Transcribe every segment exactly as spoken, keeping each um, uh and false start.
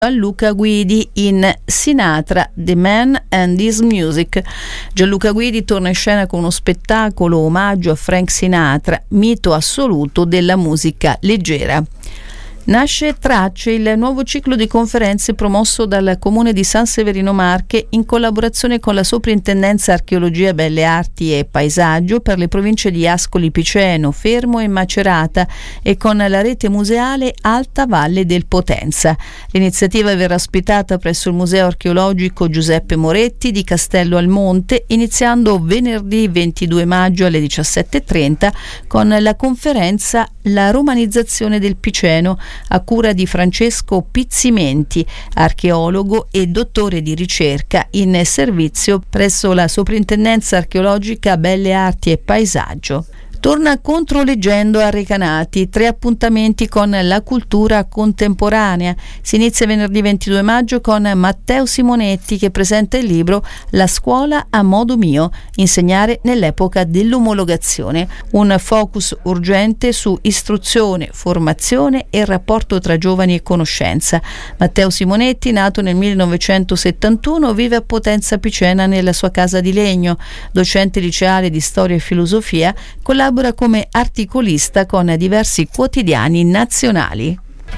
Gianluca Guidi in Sinatra, The Man and His Music. Gianluca Guidi torna in scena con uno spettacolo omaggio a Frank Sinatra, mito assoluto della musica leggera. Nasce Tracce, il nuovo ciclo di conferenze promosso dal Comune di San Severino Marche in collaborazione con la Soprintendenza Archeologia, Belle Arti e Paesaggio per le province di Ascoli Piceno, Fermo e Macerata e con la rete museale Alta Valle del Potenza. L'iniziativa verrà ospitata presso il Museo Archeologico Giuseppe Moretti di Castello al Monte, iniziando venerdì ventidue maggio alle diciassette e trenta con la conferenza La romanizzazione del Piceno, a cura di Francesco Pizzimenti, archeologo e dottore di ricerca in servizio presso la Soprintendenza Archeologica Belle Arti e Paesaggio. Torna Controleggendo a Recanati, tre appuntamenti con la cultura contemporanea. Si inizia venerdì ventidue maggio con Matteo Simonetti che presenta il libro La scuola a modo mio, insegnare nell'epoca dell'omologazione, un focus urgente su istruzione, formazione e rapporto tra giovani e conoscenza. Matteo Simonetti, nato nel millenovecentosettantuno, vive a Potenza Picena nella sua casa di legno, docente liceale di storia e filosofia, collabora come articolista con diversi quotidiani nazionali.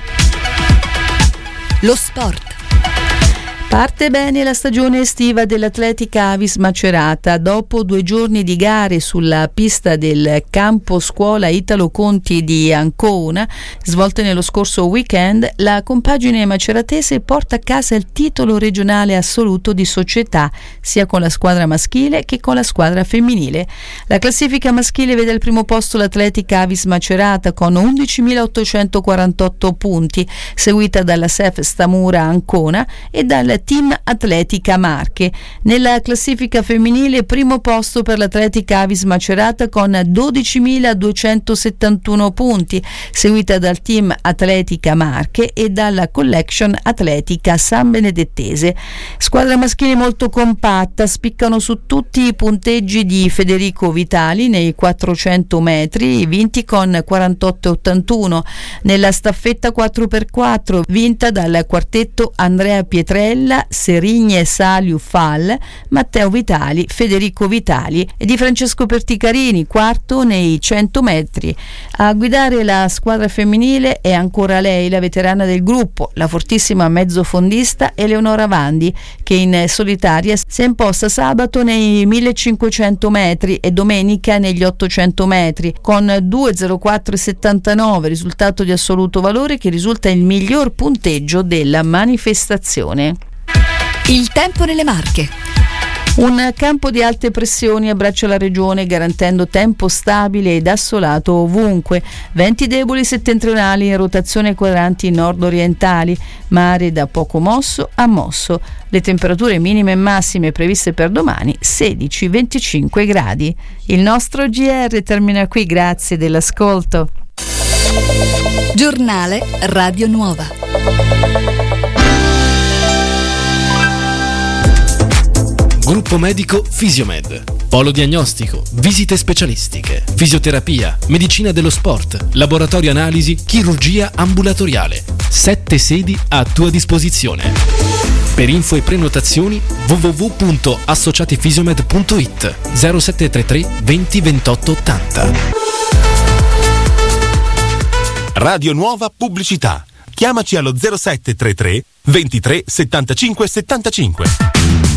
Lo sport. Parte bene la stagione estiva dell'Atletica Avis Macerata. Dopo due giorni di gare sulla pista del campo scuola Italo Conti di Ancona, svolte nello scorso weekend, la compagine maceratese porta a casa il titolo regionale assoluto di società, sia con la squadra maschile che con la squadra femminile. La classifica maschile vede al primo posto l'Atletica Avis Macerata con undicimilaottocentoquarantotto punti, seguita dalla S E F Stamura Ancona e dal Team Atletica Marche. Nella classifica femminile primo posto per l'Atletica Avis Macerata con dodicimiladuecentosettantuno punti, seguita dal Team Atletica Marche e dalla Collection Atletica San Benedettese. Squadra maschile molto compatta, spiccano su tutti i punteggi di Federico Vitali nei quattrocento metri vinti con quarantotto e ottantuno, nella staffetta quattro per quattro vinta dal quartetto Andrea Pietrella, Serigne Saliu Fall, Matteo Vitali, Federico Vitali e di Francesco Perticarini, quarto nei cento metri. A guidare la squadra femminile è ancora lei, la veterana del gruppo, la fortissima mezzofondista Eleonora Vandi, che in solitaria si è imposta sabato nei millecinquecento metri e domenica negli ottocento metri con due zero quattro settantanove, risultato di assoluto valore che risulta il miglior punteggio della manifestazione. Il tempo nelle Marche. Un campo di alte pressioni abbraccia la regione garantendo tempo stabile ed assolato ovunque, venti deboli settentrionali in rotazione quadranti nord-orientali, mare da poco mosso a mosso. Le temperature minime e massime previste per domani sedici venticinque gradi. Il nostro G R termina qui, grazie dell'ascolto. Giornale Radio Nuova. Gruppo medico Fisiomed. Polo diagnostico, visite specialistiche, fisioterapia, medicina dello sport, laboratorio analisi, chirurgia ambulatoriale. Sette sedi a tua disposizione. Per info e prenotazioni w w w punto associatifisiomed punto i t zero sette tre tre venti ventotto ottanta. Radio Nuova Pubblicità. Chiamaci allo zero sette tre tre ventitré settantacinque settantacinque.